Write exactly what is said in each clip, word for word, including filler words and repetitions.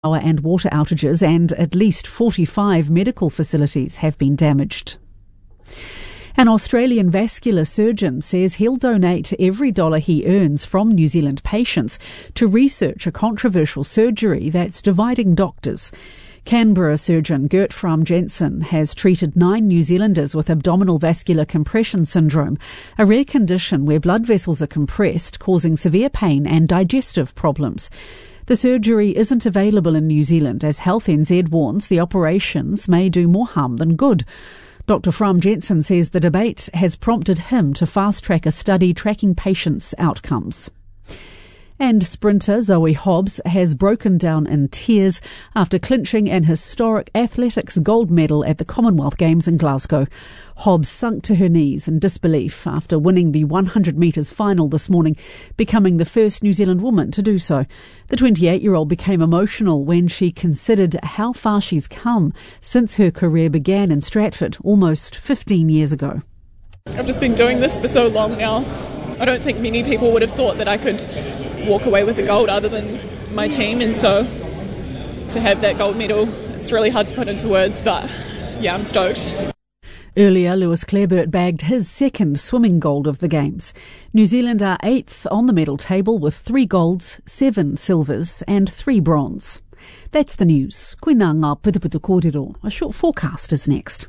Power and water outages, and at least forty-five medical facilities have been damaged. An Australian vascular surgeon says he'll donate every dollar he earns from New Zealand patients to research a controversial surgery that's dividing doctors. Canberra surgeon Gert Fram Jensen has treated nine New Zealanders with abdominal vascular compression syndrome, a rare condition where blood vessels are compressed, causing severe pain and digestive problems. The surgery isn't available in New Zealand, as Health N Z warns the operations may do more harm than good. Doctor Fram Jensen says the debate has prompted him to fast-track a study tracking patients' outcomes. And sprinter Zoe Hobbs has broken down in tears after clinching an historic athletics gold medal at the Commonwealth Games in Glasgow. Hobbs sunk to her knees in disbelief after winning the one hundred metres final this morning, becoming the first New Zealand woman to do so. The twenty-eight-year-old became emotional when she considered how far she's come since her career began in Stratford almost fifteen years ago. I've just been doing this for so long now. I don't think many people would have thought that I could walk away with a gold other than my team, and so to have that gold medal, it's really hard to put into words, but yeah, I'm stoked. Earlier, Lewis Clareburt bagged his second swimming gold of the Games. New Zealand are eighth on the medal table with three golds, seven silvers and three bronze. That's the news. Koina ngā putuputu kōrero. A short forecast is next.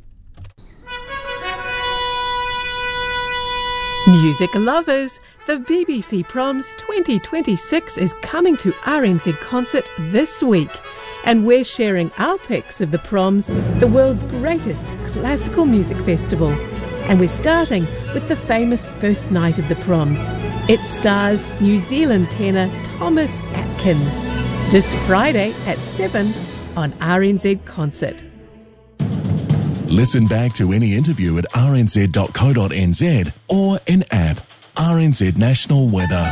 Music lovers, the B B C Proms twenty twenty-six is coming to R N Z Concert this week, and we're sharing our picks of the Proms, the world's greatest classical music festival. And we're starting with the famous first night of the Proms. It stars New Zealand tenor Thomas Atkins, this Friday at seven on R N Z Concert. Listen back to any interview at r n z dot co dot n z or in app. R N Z National Weather.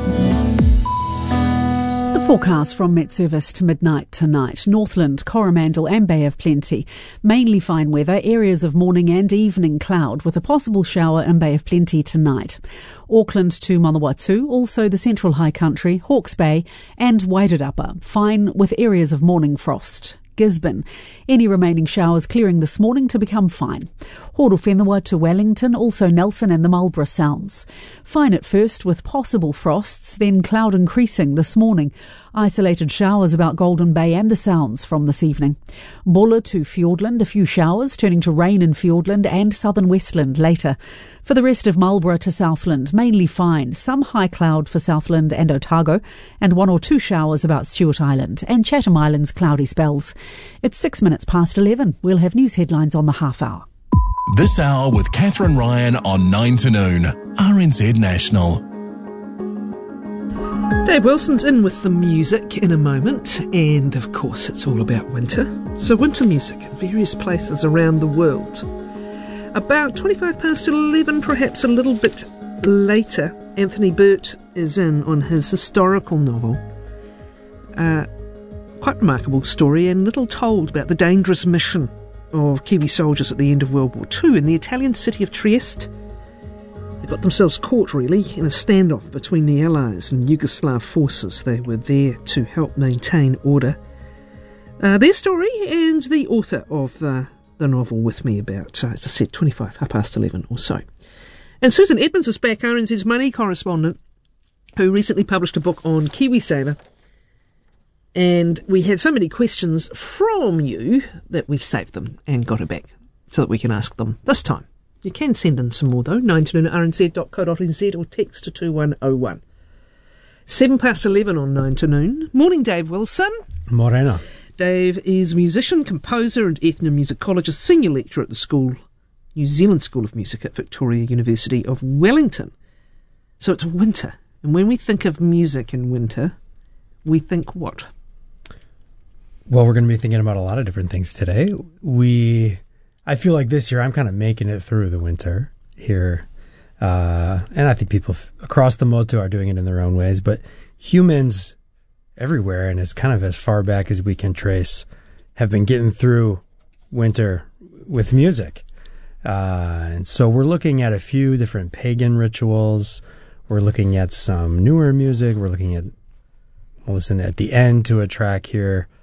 The forecast from Met Service to midnight tonight. Northland, Coromandel and Bay of Plenty. Mainly fine weather, areas of morning and evening cloud with a possible shower in Bay of Plenty tonight. Auckland to Manawatu, also the Central High Country, Hawke's Bay and Wairarapa. Fine with areas of morning frost. Gisborne. Any remaining showers clearing this morning to become fine. Horowhenua to Wellington, also Nelson and the Marlborough Sounds. Fine at first with possible frosts, then cloud increasing this morning. Isolated showers about Golden Bay and the Sounds from this evening. Bulla to Fiordland, a few showers turning to rain in Fiordland and southern Westland later. For the rest of Marlborough to Southland, mainly fine. Some high cloud for Southland and Otago, and one or two showers about Stewart Island and Chatham Islands cloudy spells. It's six minutes past eleven. We'll have news headlines on the half hour. This hour with Catherine Ryan on nine to noon. R N Z National. Dave Wilson's in with the music in a moment, and of course it's all about winter. So winter music in various places around the world. About twenty-five past eleven, perhaps a little bit later, Anthony Burt is in on his historical novel. Uh, quite remarkable story, and little told about the dangerous mission of Kiwi soldiers at the end of World War Two in the Italian city of Trieste. They got themselves caught, really, in a standoff between the Allies and Yugoslav forces. They were there to help maintain order. Uh, their story, and the author of uh, the novel with me about, uh, as I said, twenty-five, half past eleven or so. And Susan Edmonds is back, R N Z's money correspondent, who recently published a book on KiwiSaver. And we had so many questions from you that we've saved them and got it back so that we can ask them this time. You can send in some more, though, nine to noon at r n z dot co dot n z or text to two one oh one. Seven past eleven on nine to noon. Morning, Dave Wilson. Morena. Dave is musician, composer and ethnomusicologist, senior lecturer at the school, New Zealand School of Music at Victoria University of Wellington. So it's winter, and when we think of music in winter, we think what? Well, we're going to be thinking about a lot of different things today. We, I feel like this year I'm kind of making it through the winter here. Uh, and I think people th- across the motu are doing it in their own ways. But humans everywhere, and as kind of as far back as we can trace, have been getting through winter with music. Uh, and so we're looking at a few different pagan rituals. We're looking at some newer music. We're looking at, we'll listen at the end to a track here